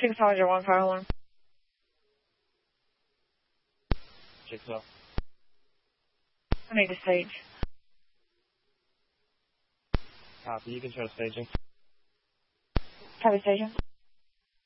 600 1 fire alarm. Jigsaw. I need a stage. Copy, you can show staging. Copy station.